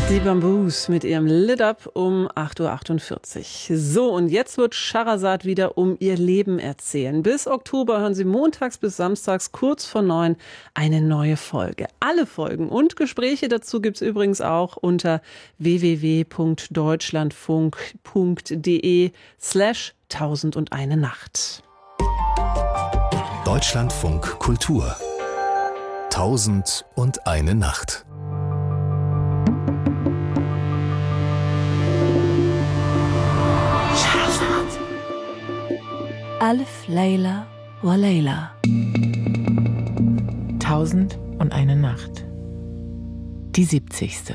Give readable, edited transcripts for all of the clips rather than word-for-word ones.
Die Bamboos mit ihrem Lit Up um 8.48 Uhr. So, und jetzt wird Shahrazad wieder um ihr Leben erzählen. Bis Oktober hören Sie montags bis samstags kurz vor 9 eine neue Folge. Alle Folgen und Gespräche dazu gibt's übrigens auch unter www.deutschlandfunk.de/1001 Nacht. Deutschlandfunk Kultur 1001 Nacht. Alf Layla wa Layla. 1001 Nacht. Die 70.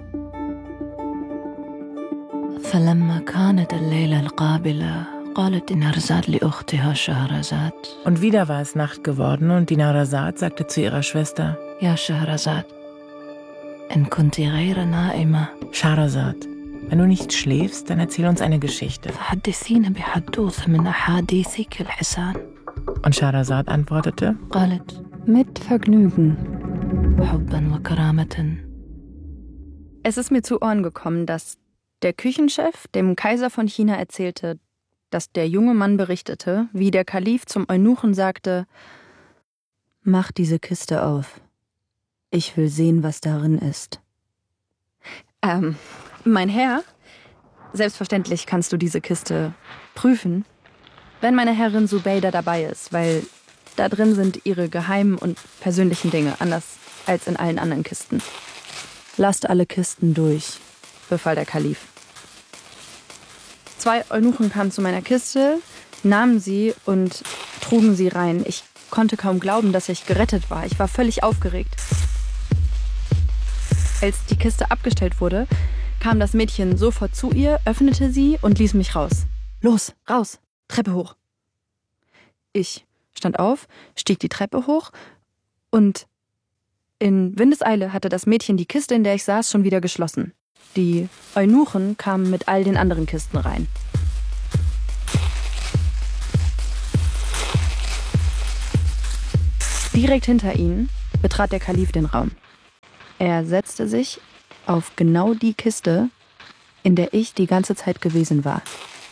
فلما كانت الليلة القابلة قالت دينارزاد لأختها شهرزاد. Und wieder war es Nacht geworden und Dinarzad sagte zu ihrer Schwester: يا شهرزاد إن كنت غير نائمة Shahrazad, wenn du nicht schläfst, dann erzähl uns eine Geschichte. فحدثينا بحدوثة من أحاديثك الحسان. Und Shahrazad antwortete: قالت mit Vergnügen حبا وكرامة. Es ist mir zu Ohren gekommen, dass der Küchenchef dem Kaiser von China erzählte, dass der junge Mann berichtete, wie der Kalif zum Eunuchen sagte: Mach diese Kiste auf. Ich will sehen, was darin ist. Mein Herr, selbstverständlich kannst du diese Kiste prüfen, wenn meine Herrin Zubeida dabei ist, weil da drin sind ihre geheimen und persönlichen Dinge, anders als in allen anderen Kisten. Lasst alle Kisten durch, befahl der Kalif. 2 Eunuchen kamen zu meiner Kiste, nahmen sie und trugen sie rein. Ich konnte kaum glauben, dass ich gerettet war. Ich war völlig aufgeregt. Als die Kiste abgestellt wurde, kam das Mädchen sofort zu ihr, öffnete sie und ließ mich raus. Los, raus, Treppe hoch. Ich stand auf, stieg die Treppe hoch und in Windeseile hatte das Mädchen die Kiste, in der ich saß, schon wieder geschlossen. Die Eunuchen kamen mit all den anderen Kisten rein. Direkt hinter ihnen betrat der Kalif den Raum. Er setzte sich auf genau die Kiste, in der ich die ganze Zeit gewesen war.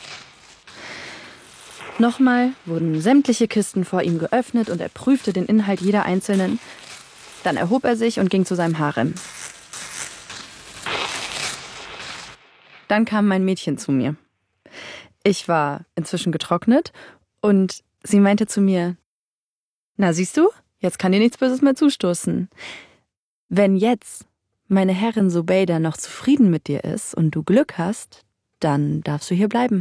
Nochmal wurden sämtliche Kisten vor ihm geöffnet und er prüfte den Inhalt jeder einzelnen. Dann erhob er sich und ging zu seinem Harem. Dann kam mein Mädchen zu mir. Ich war inzwischen getrocknet und sie meinte zu mir: Na, siehst du, jetzt kann dir nichts Böses mehr zustoßen. Wenn jetzt meine Herrin Zubeida noch zufrieden mit dir ist und du Glück hast, dann darfst du hier bleiben.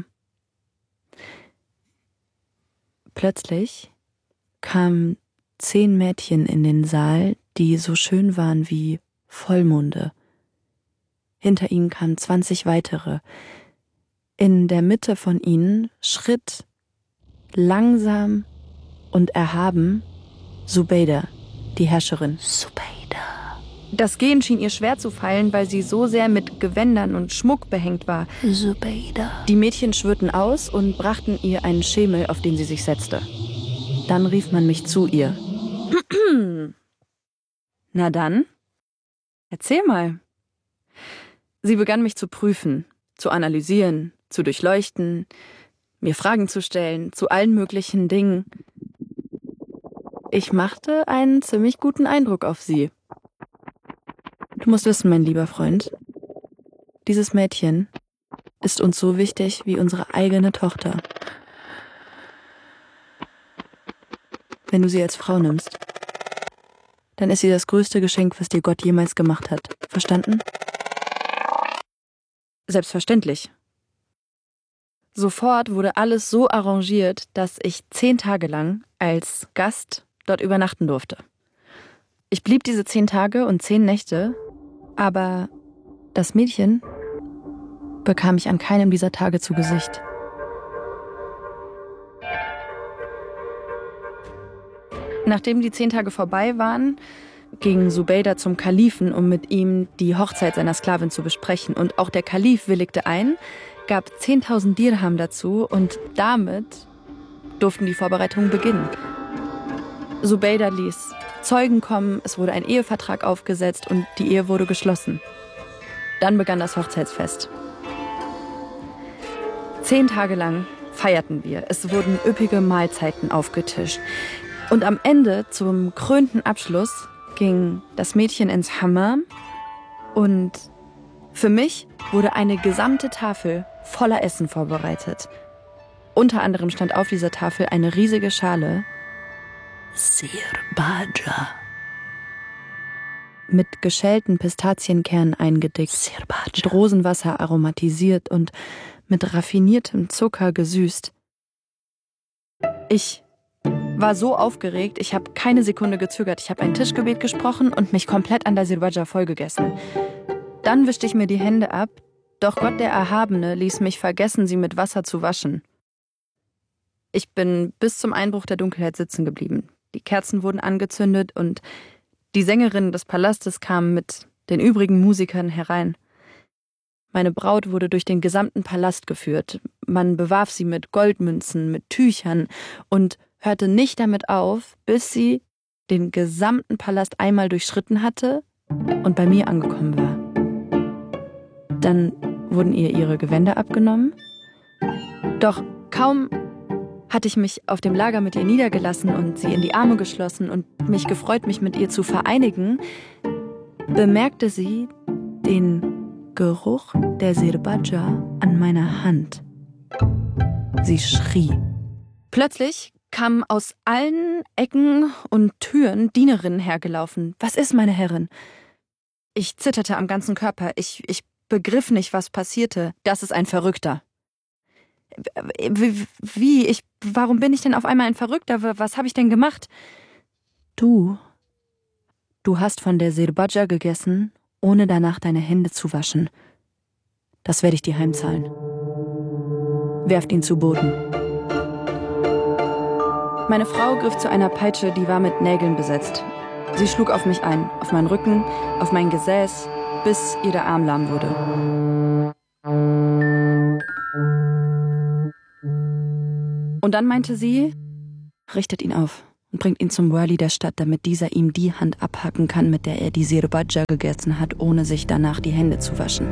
Plötzlich kamen 10 Mädchen in den Saal, die so schön waren wie Vollmonde. Hinter ihnen kamen 20 weitere. In der Mitte von ihnen schritt langsam und erhaben Zubeida, die Herrscherin. Zubeida. Das Gehen schien ihr schwer zu fallen, weil sie so sehr mit Gewändern und Schmuck behängt war. Zubeida. Die Mädchen schwirrten aus und brachten ihr einen Schemel, auf den sie sich setzte. Dann rief man mich zu ihr. Na dann, erzähl mal. Sie begann mich zu prüfen, zu analysieren, zu durchleuchten, mir Fragen zu stellen, zu allen möglichen Dingen. Ich machte einen ziemlich guten Eindruck auf sie. Du musst wissen, mein lieber Freund, dieses Mädchen ist uns so wichtig wie unsere eigene Tochter. Wenn du sie als Frau nimmst, dann ist sie das größte Geschenk, was dir Gott jemals gemacht hat. Verstanden? Selbstverständlich. Sofort wurde alles so arrangiert, dass ich 10 Tage lang als Gast dort übernachten durfte. Ich blieb diese 10 Tage und 10 Nächte, aber das Mädchen bekam ich an keinem dieser Tage zu Gesicht. Nachdem die 10 Tage vorbei waren, ging Zubeida zum Kalifen, um mit ihm die Hochzeit seiner Sklavin zu besprechen. Und auch der Kalif willigte ein, gab 10.000 Dirham dazu und damit durften die Vorbereitungen beginnen. Zubeida ließ Zeugen kommen, es wurde ein Ehevertrag aufgesetzt und die Ehe wurde geschlossen. Dann begann das Hochzeitsfest. 10 Tage lang feierten wir. Es wurden üppige Mahlzeiten aufgetischt. Und am Ende, zum krönten Abschluss, ging das Mädchen ins Hammam und für mich wurde eine gesamte Tafel voller Essen vorbereitet. Unter anderem stand auf dieser Tafel eine riesige Schale Sirbaja. mit geschälten Pistazienkernen eingedickt, mit Rosenwasser aromatisiert und mit raffiniertem Zucker gesüßt. Ich war so aufgeregt, ich habe keine Sekunde gezögert. Ich habe ein Tischgebet gesprochen und mich komplett an der Sirbaja vollgegessen. Dann wischte ich mir die Hände ab, doch Gott der Erhabene ließ mich vergessen, sie mit Wasser zu waschen. Ich bin bis zum Einbruch der Dunkelheit sitzen geblieben. Die Kerzen wurden angezündet und die Sängerinnen des Palastes kamen mit den übrigen Musikern herein. Meine Braut wurde durch den gesamten Palast geführt. Man bewarf sie mit Goldmünzen, mit Tüchern und hörte nicht damit auf, bis sie den gesamten Palast einmal durchschritten hatte und bei mir angekommen war. Dann wurden ihr ihre Gewänder abgenommen. Doch kaum hatte ich mich auf dem Lager mit ihr niedergelassen und sie in die Arme geschlossen und mich gefreut, mich mit ihr zu vereinigen, bemerkte sie den Geruch der Sirbaja an meiner Hand. Sie schrie. Plötzlich kamen aus allen Ecken und Türen Dienerinnen hergelaufen. Was ist, meine Herrin? Ich zitterte am ganzen Körper. Ich begriff nicht, was passierte. Das ist ein Verrückter. Wie? Warum bin ich denn auf einmal ein Verrückter? Was habe ich denn gemacht? Du hast von der Sirbaja gegessen, ohne danach deine Hände zu waschen. Das werde ich dir heimzahlen. Werft ihn zu Boden. Meine Frau griff zu einer Peitsche, die war mit Nägeln besetzt. Sie schlug auf mich ein, auf meinen Rücken, auf mein Gesäß, bis ihr der Arm lahm wurde. Und dann meinte sie, richtet ihn auf und bringt ihn zum Wali der Stadt, damit dieser ihm die Hand abhacken kann, mit der er die Sirbaja gegessen hat, ohne sich danach die Hände zu waschen.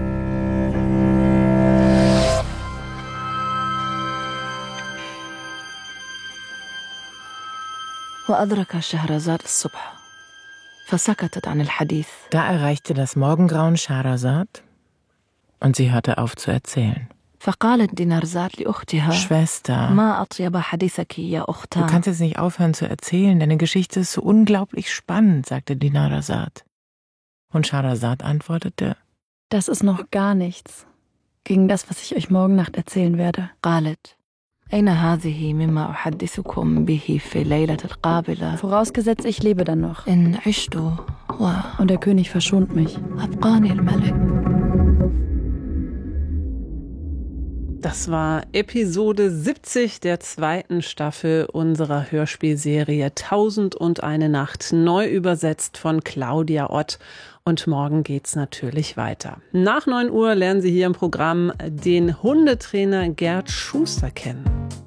وأدرك شهرزاد الصبح فسكتت عن الحديث. Da erreichte das Morgengrauen Schahrazad und sie hörte auf zu erzählen. فقالت دينارزاد لأختها Schwester, ما أطيب حديثك يا أختها. du kannst jetzt nicht aufhören zu erzählen, deine Geschichte ist so unglaublich spannend, sagte Dinarzad. Und Schahrazad antwortete, Das ist noch gar nichts gegen das, was ich euch morgen Nacht erzählen werde. قالت أين هذه مما أحدثكم به في ليلة القابلة. Vorausgesetzt, ich lebe dann noch. إن عشت Und der König verschont mich. وأبقاني الملك. Das war Episode 70 der 2. Staffel unserer Hörspielserie 1001 Nacht, neu übersetzt von Claudia Ott. Und morgen geht's natürlich weiter. Nach 9 Uhr lernen Sie hier im Programm den Hundetrainer Gerd Schuster kennen.